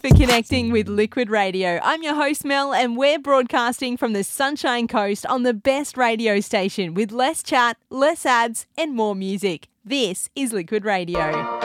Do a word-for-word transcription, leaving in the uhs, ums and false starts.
for connecting with Liquid Radio. I'm your host Mel and we're broadcasting from the Sunshine Coast on the best radio station with less chat, less ads and more music. This is Liquid Radio.